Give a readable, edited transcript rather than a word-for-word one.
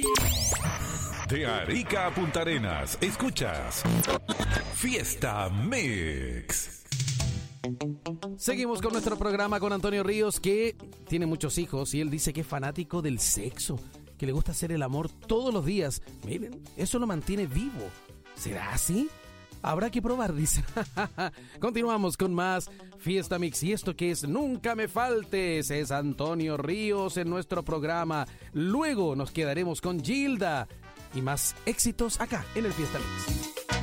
De Arica a Punta Arenas, escuchas Fiesta Mix. Seguimos con nuestro programa con Antonio Ríos, que tiene muchos hijos y él dice que es fanático del sexo, que le gusta hacer el amor todos los días. Miren, eso lo mantiene vivo. ¿Será así? Habrá que probar, dice. Continuamos con más Fiesta Mix. Y esto que es Nunca Me Faltes es Antonio Ríos en nuestro programa. Luego nos quedaremos con Gilda y más éxitos acá en el Fiesta Mix.